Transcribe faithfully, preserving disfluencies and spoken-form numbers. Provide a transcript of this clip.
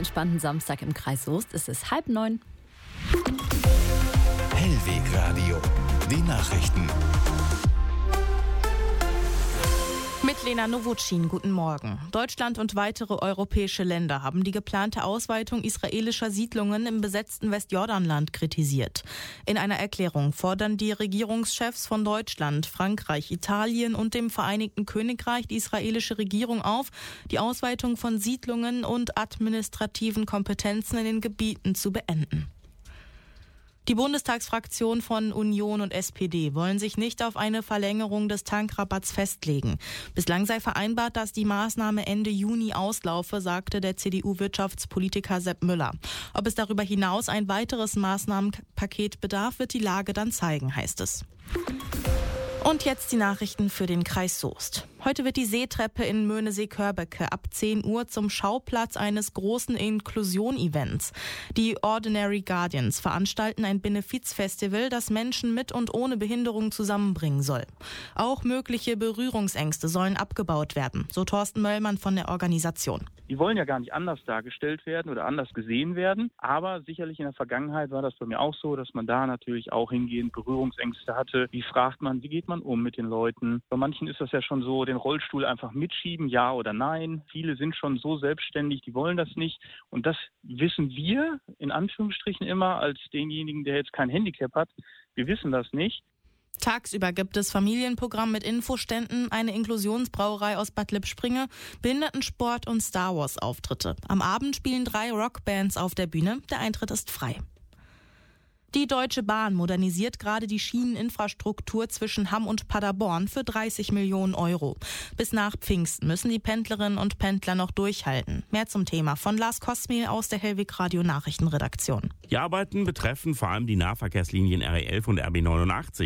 entspannten Samstag im Kreis Soest. Es ist halb neun. Hellweg Radio, die Nachrichten. Mit Lena Nowotschin, guten Morgen. Deutschland und weitere europäische Länder haben die geplante Ausweitung israelischer Siedlungen im besetzten Westjordanland kritisiert. In einer Erklärung fordern die Regierungschefs von Deutschland, Frankreich, Italien und dem Vereinigten Königreich die israelische Regierung auf, die Ausweitung von Siedlungen und administrativen Kompetenzen in den Gebieten zu beenden. Die Bundestagsfraktion von Union und S P D wollen sich nicht auf eine Verlängerung des Tankrabatts festlegen. Bislang sei vereinbart, dass die Maßnahme Ende Juni auslaufe, sagte der C D U-Wirtschaftspolitiker Sepp Müller. Ob es darüber hinaus ein weiteres Maßnahmenpaket bedarf, wird die Lage dann zeigen, heißt es. Und jetzt die Nachrichten für den Kreis Soest. Heute wird die Seetreppe in Möhnesee-Körbecke ab zehn Uhr zum Schauplatz eines großen Inklusion-Events. Die Ordinary Guardians veranstalten ein Benefizfestival, das Menschen mit und ohne Behinderung zusammenbringen soll. Auch mögliche Berührungsängste sollen abgebaut werden, so Thorsten Möllmann von der Organisation. Die wollen ja gar nicht anders dargestellt werden oder anders gesehen werden. Aber sicherlich in der Vergangenheit war das bei mir auch so, dass man da natürlich auch hingehend Berührungsängste hatte. Wie fragt man, wie geht man um mit den Leuten? Bei manchen ist das ja schon so, den Rollstuhl einfach mitschieben, ja oder nein. Viele sind schon so selbstständig, die wollen das nicht. Und das wissen wir in Anführungsstrichen immer als denjenigen, der jetzt kein Handicap hat. Wir wissen das nicht. Tagsüber gibt es Familienprogramm mit Infoständen, eine Inklusionsbrauerei aus Bad Lippspringe, Behindertensport und Star Wars Auftritte. Am Abend spielen drei Rockbands auf der Bühne. Der Eintritt ist frei. Die Deutsche Bahn modernisiert gerade die Schieneninfrastruktur zwischen Hamm und Paderborn für dreißig Millionen Euro. Bis nach Pfingsten müssen die Pendlerinnen und Pendler noch durchhalten. Mehr zum Thema von Lars Kosmil aus der Hellweg Radio Nachrichtenredaktion. Die Arbeiten betreffen vor allem die Nahverkehrslinien R E elf und R B neunundachtzig.